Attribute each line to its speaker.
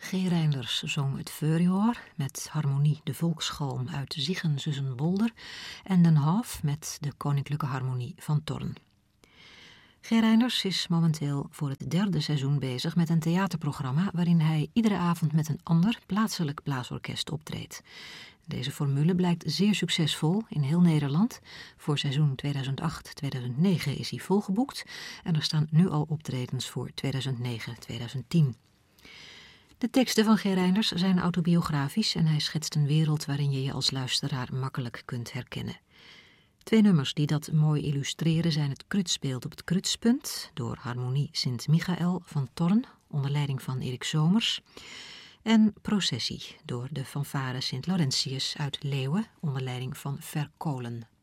Speaker 1: G. Reinders zong het Feurjoor met harmonie De Volksgalm uit Ziegen-Zussen-Bolder en Den Haaf met de Koninklijke Harmonie van Thorn. G. Reinders is momenteel voor het 3e seizoen bezig met een theaterprogramma waarin hij iedere avond met een ander plaatselijk blaasorkest optreedt. Deze formule blijkt zeer succesvol in heel Nederland. Voor seizoen 2008-2009 is hij volgeboekt en er staan nu al optredens voor 2009-2010. De teksten van G. Reinders zijn autobiografisch en hij schetst een wereld waarin je je als luisteraar makkelijk kunt herkennen. 2 nummers die dat mooi illustreren zijn het Krutsbeeld op het Krutspunt door Harmonie Sint-Michael van Thorn onder leiding van Erik Somers en Processie door de fanfare Sint Laurentius uit Leeuwen onder leiding van Verkolen.